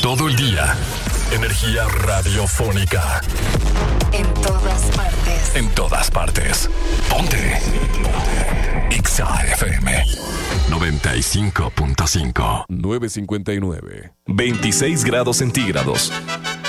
todo el día. Energía radiofónica. En todas partes. En todas partes. Ponte. Exa FM 95.5. 9:59. 26 grados centígrados.